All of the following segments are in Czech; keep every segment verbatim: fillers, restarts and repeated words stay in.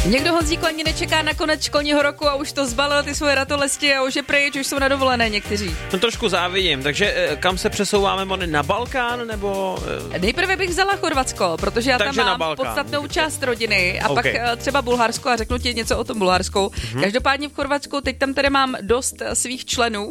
Někdo, Honzíku, ani nečeká na konec školního roku a už to zbalil ty svoje ratolesti a už je pryč, už jsou na dovolené někteří. No trošku závidím, takže kam se přesouváme, Moni, na Balkán, nebo... Nejprve bych vzala Chorvatsko, protože já takže tam mám podstatnou část rodiny a okay. pak třeba Bulharsko a řeknu ti něco o tom Bulharsku. Mm-hmm. Každopádně v Chorvatsku teď tam tady mám dost svých členů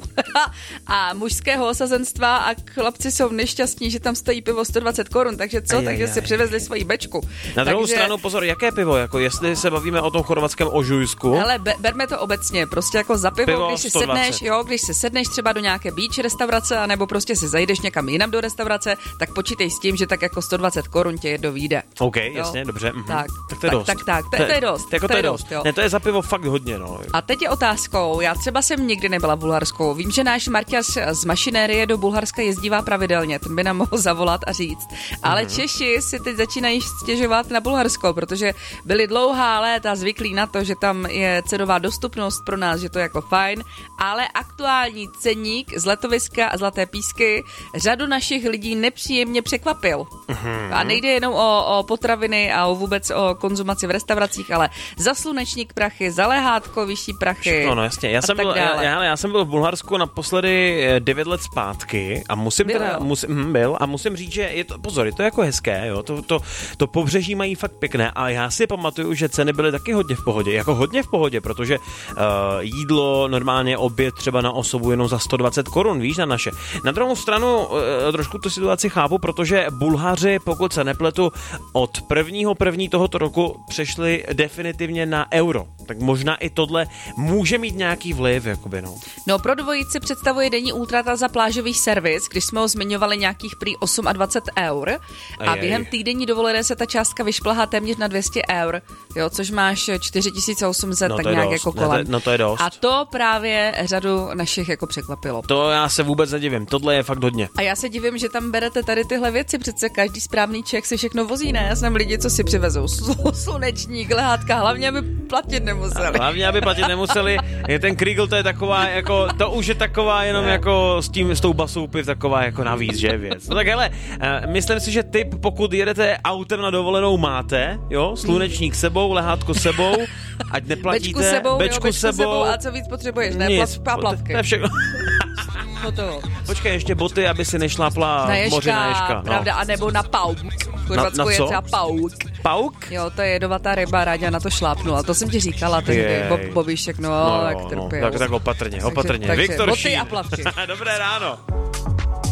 a mužského osazenstva a chlapci jsou nešťastní, že tam stojí pivo sto dvacet korun, takže co, aj, takže aj, si aj. přivezli svoji bečku. Na druhou takže... stranu pozor, jaké pivo, jako jestli se bavíme o tom chorvatském ožujsku. Ale be, berme to obecně, prostě jako za pivo, pivo když si sedneš, jo, když si sedneš třeba do nějaké beach restaurace, anebo prostě si zajdeš někam jinam do restaurace, tak počítej s tím, že tak jako sto dvacet korun tě jedno vyjde. OK, jo? Jasně, dobře. Mhm. Tak, tak to je tak, dost. Tak, tak, tak, to, to je dost. Jako to je dost. Jo. Ne, to je za pivo fakt hodně, no. A teď je otázkou, já třeba jsem nikdy nebyla v Bulharsku. Vím, že náš Marťas z mašinérie do Bulharska jezdívá pravidelně, ten by nám mohl zavolat a říct. Ale mm-hmm. Češi si teď začínají stěžovat na Bulharsko, protože byli dlouhá léta zvyklí na to, že tam je cenová dostupnost pro nás, že to je jako fajn, ale aktuální ceník z letoviska a Zlaté Písky řadu našich lidí nepříjemně překvapil. Mm-hmm. A nejde jenom o, o potraviny a o vůbec o konzumaci v restauracích, ale za slunečník prachy, za lehátko vyšší prachy. No, no jasně. Já jsem, byl, já, já, já jsem byl v Bulharsku naposledy devět let zpátky a musím byl, teda, musím, hm, byl a musím říct, že je to, pozor, je to jako hezké, jo, to, to, to pobřeží mají fakt pěkné, ale já si pamatuju, že ceny byly taky hodně v pohodě, jako hodně v pohodě, protože uh, jídlo, normálně oběd třeba na osobu jenom za sto dvacet korun, víš, na naše. Na druhou stranu uh, trošku tu situaci chápu, protože Bulhaři, pokud se nepletu, od prvního první tohoto roku přešli definitivně na euro. Tak možná i tohle může mít nějaký vliv, jakoby, no. No, pro dvojici představuje denní útrata za plážový servis, když jsme ho zmiňovali nějakých prý dvacet osm eur a Ajaj. během týdenní dovolené se ta částka vyšplhá téměř na dvě stě eur, jo, což máš čtyři tisíce osm set, no, tak nějak dost. jako kolem. No to je dost. A to právě řadu našich jako překvapilo. To já se vůbec nedivím, tohle je fakt hodně. A já se divím, že tam berete tady tyhle věci, přece každý správný Čech si všechno vozí, ne? Já jsem lidi, co si přivezou slunečník, lehátka, hlavně aby platit nemuseli. Hlavně aby platit nemuseli. Je ten Kriegl, to je taková jako, to už je taková jenom jako s tím, s tou basou piv, taková jako navíc, že věc. No tak hele, myslím si, že tip, pokud jedete autem na dovolenou, máte, jo, slunečník sebou, lehátko sebou, ať neplatíte, bečku sebou, bečku, jo, bečku sebou. sebou. A co víc potřebuješ, ne? Nic, plavky. To je všechno. Hotovo. Počkej, ještě boty, aby si nešlápla na ježka, moři na ježka. No. Pravda, anebo na pauk. V Chorvatsku je třeba pauk. Pauk? Jo, to je jedovatá ryba, Ráďa na to šlápnula. To jsem ti říkala tehdy, Bob, Bobíšek, no, no jak no, trpěl. Tak, tak opatrně, opatrně. Takže, Viktor boty Šín. a plavky. Dobré ráno.